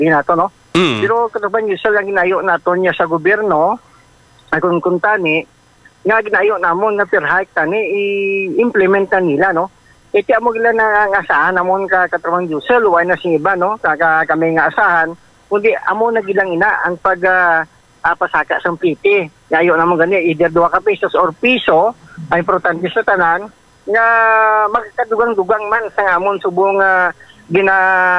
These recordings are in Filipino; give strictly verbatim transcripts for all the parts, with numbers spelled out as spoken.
di nato no. Mm. Pero katuban usual lang ginayo naton niya sa gobyerno ay kung kuntani nga ginayo namon nga per hike tani i-implement ta nila no. Iti amo gila na nga asahan namon ka katrabaho usual why na sing iba no kaka kami nga asahan kundi amo na gilang ina ang pag uh, uh, pasaka sang piti. Ngayon namon gani either dua ka pesos or piso ay importante sa tanan nga magkadugang-dugang man sa amon subong uh, gina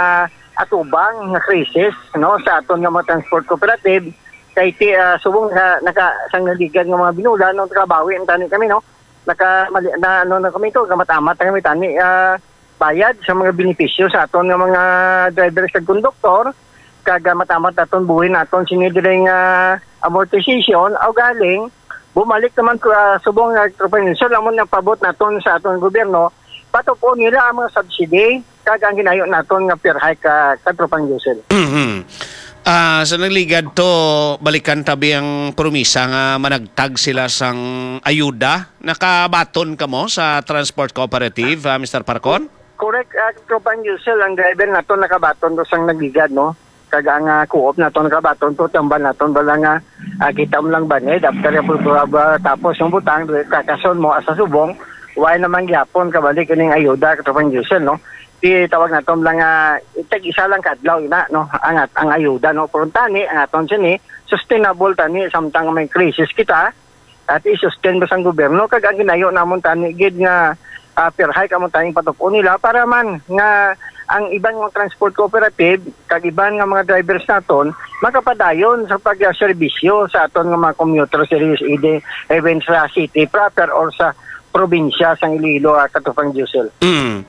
atubang nga krisis no sa aton nga mga transport cooperative kay ti uh, subong uh, naka sang naligan nga mga binulan no trabawi ang tani kami no naka mali, na ano na kami to kamatamat kami tani uh, bayad sa mga benepisyo sa aton nga mga driver sa konduktor kaga matamat aton buhin aton sinidiring uh, amortization o galing bumalik naman ko uh, subong uh, so lamon nga pabot naton sa aton gobyerno patupo nila ang mga subsidy kaga ang ginayo naton nga per hike uh, katropang Yusel. Mm-hmm. Uh, sa nagligad to balikan tabi ang promisa nga managtag sila sang ayuda nakabaton ka mo sa transport cooperative uh, Mister Parcon? Correct uh, katropang Yusel ang driver naton nakabaton do sang nagligad no kaga ang uh, co-op naton nakabaton to tambal naton bala nga uh, kita mo lang baned after uh, tapos yung butang kakason mo asa subong why naman gyapon kabalik kining ayuda katropang Yusel no di tawag naton lang uh, itag isa lang kadlaw ina no ang ang ayuda no pero tani ang aton sini sustainable tani samtang may crisis kita at i-sustain ba sang gobyerno kag ang ginayo namon tani gid nga uh, per hike amon tani patupo nila para man nga ang ibang mga transport cooperative kag iban nga mga drivers naton makapadayon sa pag-serbisyo sa aton nga mga commuter service ide even sa city proper or sa probinsya sang Iloilo uh, katupang Yusel. Mm.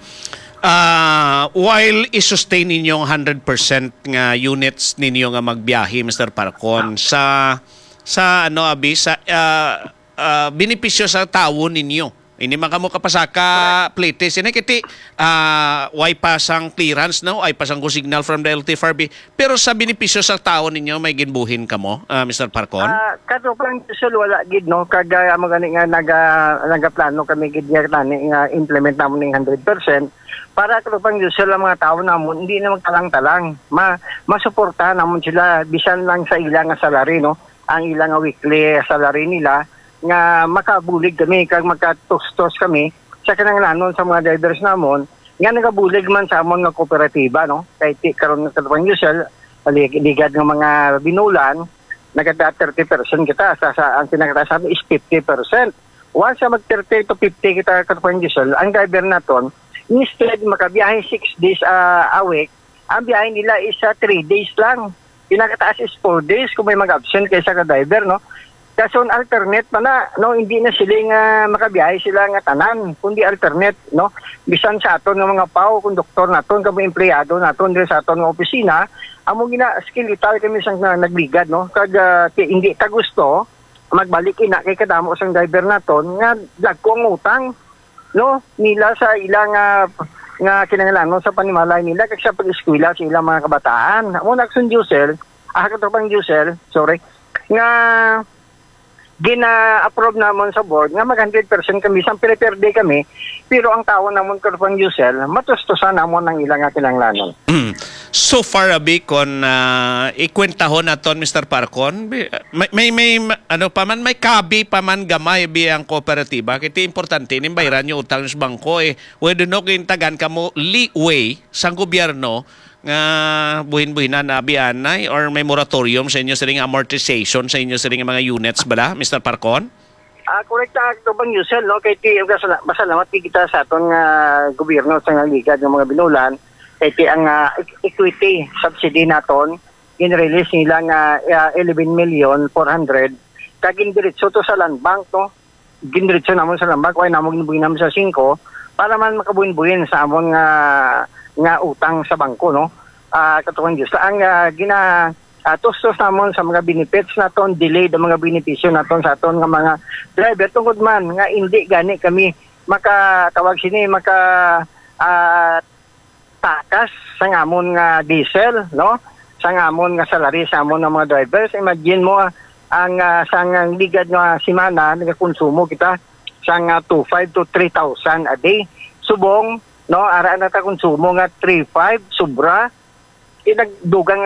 Uh, while i-sustain ninyong one hundred percent nga units ninyo nga magbiyahe Mister Parcon sa sa ano abi sa uh, uh, benepisyo sa tawo ninyo. Ini man kamo kapasaka plates ini kiti uh, way pasang clearance no ay pasang go signal from the L T F R B pero sa benepisyo sa tao ninyo may ginbuhin kamo uh, Mister Parcon. Ah uh, katupang Yusel wala gid no kag amo gani nga naga nagaplano kami gid nga nga implement namon ning one hundred percent para katupang Yusel ang mga tao namon hindi na magtalang-talang ma masuporta namon sila bisan lang sa ilang nga salary no ang ilang nga weekly salary nila nga makabulig kami kag magkatustos kami sa kinahanglanon sa mga drivers namon nga nagabulig man sa amon nga kooperatiba no kay ti karon nga katupang Yusel ligad nga mga binulan nagata thirty percent kita sa, sa ang pinakatasabi is fifty percent once sa mag thirty to fifty kita katupang Yusel ang driver naton instead makabiyahe six days uh, a week ang biyahe nila is uh, three days lang pinakataas is four days kung may mag-absent kaysa ka driver no kaso alternate pa na no hindi na sila nga makabiyahe sila nga tanan kundi alternate no bisan sa aton nga mga pao konduktor naton kamo empleyado naton dire sa aton nga opisina amo gina skill ital kami sang uh, nagligad no kag uh, hindi ta gusto magbalik ina kay kadamo sang driver naton nga dagko ang utang no nila sa ilang uh, nga kinahanglan sa panimalay nila kag sa pag-eskwela sa ilang mga kabataan amo naksun Yusel ah katupang Yusel sorry nga gina-approve namon sa board nga mag one hundred percent kami sang prepare day kami pero ang tao namon katupang Yusel matustusan namon ang ilang nga kinahanglanon. Mm. So far abi kon uh, ikwentahon naton Mister Parcon may, may may ano pa man may kabi pa man gamay bi ang kooperatiba kiti importante nin bayran yung utang sa bangko eh pwede no kintagan kamo leeway sang gobyerno nga buhin-buhinan na bianay or may moratorium sa inyo sa ring amortization sa inyo sa ring mga units bala Mister Parcon? Ah, uh, correct ta katupang Yusel no kay ti masalamat kita sa aton nga uh, gobyerno sa nga ligad ng mga binulan kay ti ang uh, equity subsidy naton in-release nila nga uh, eleven million four hundred kag indiretso to sa land bank no gindiretso namon sa land bank way namon gibuhin namin sa five para man makabuhin-buhin sa amon nga nga utang sa bangko no uh, katupang Diyos ang uh, gina uh, tustos namon sa mga benefits naton delay ang mga benepisyo naton sa aton nga mga driver tungod man nga hindi gani kami makatawag sini maka uh, takas sa ngamon nga diesel no sa ngamon nga salary sa amon nga mga drivers imagine mo ang uh, sang ligad nga semana nagakonsumo kita sang uh, two five to three thousand a day subong no ara na ta konsumo nga three five sobra inagdugang